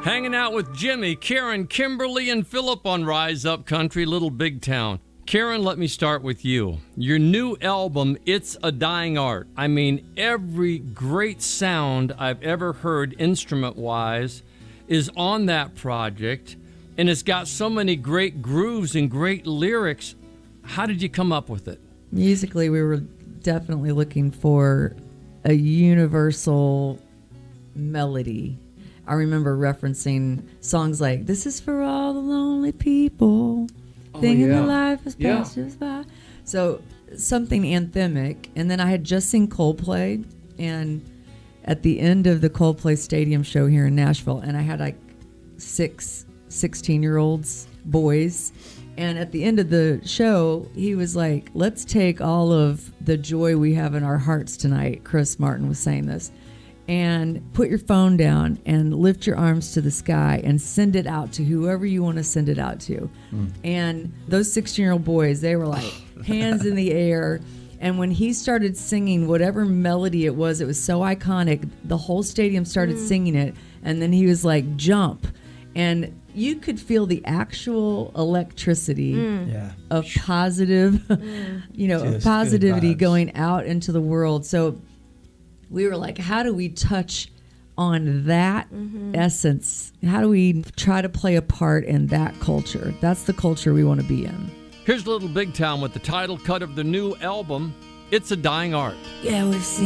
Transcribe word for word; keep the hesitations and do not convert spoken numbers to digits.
Hanging out with Jimmy, Karen, Kimberly, and Philip on Rise Up Country, Little Big Town. Karen, let me start with you. Your new album, It's a Dying Art. I mean, every great sound I've ever heard instrument-wise is on that project, and it's got so many great grooves and great lyrics. How did you come up with it? Musically, we were definitely looking for a universal melody. I remember referencing songs like, "This is for all the lonely people, oh, thinking yeah. the life has Yeah. passed us by." So something anthemic. And then I had just seen Coldplay, and at the end of the Coldplay Stadium show here in Nashville, and I had like six sixteen-year-olds, boys. And at the end of the show, he was like, "Let's take all of the joy we have in our hearts tonight," Chris Martin was saying this, "and put your phone down and lift your arms to the sky and send it out to whoever you want to send it out to." Mm. And those sixteen-year-old boys, they were like hands in the air. And when he started singing whatever melody it was, it was so iconic, the whole stadium started mm. singing it. And then he was like, "Jump." And you could feel the actual electricity mm. yeah. of positive, mm. you know, Just positivity going out into the world. So we were like, how do we touch on that mm-hmm. essence? How do we try to play a part in that culture? That's the culture we want to be in. Here's Little Big Town with the title cut of the new album, It's a Dying Art. Yeah, we've seen